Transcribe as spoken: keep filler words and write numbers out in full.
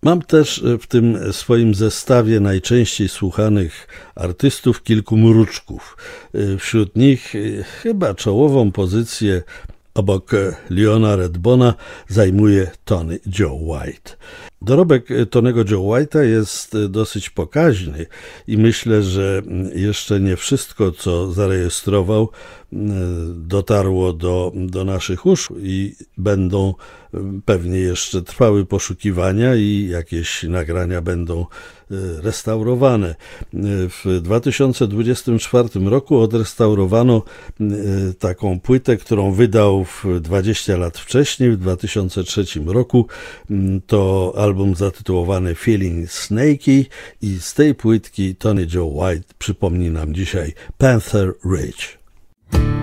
Mam też w tym swoim zestawie najczęściej słuchanych artystów kilku mruczków. Wśród nich chyba czołową pozycję obok Leona Redbona zajmuje Tony Joe White. Dorobek Tonego Joe White'a jest dosyć pokaźny i myślę, że jeszcze nie wszystko, co zarejestrował, dotarło do, do naszych uszu i będą pewnie jeszcze trwały poszukiwania i jakieś nagrania będą restaurowane. W dwa tysiące dwudziestym czwartym roku odrestaurowano taką płytę, którą wydał dwadzieścia lat wcześniej, w dwa tysiące trzecim roku. To album zatytułowany Feeling Snaky i z tej płytki Tony Joe White przypomni nam dzisiaj Panther Ridge.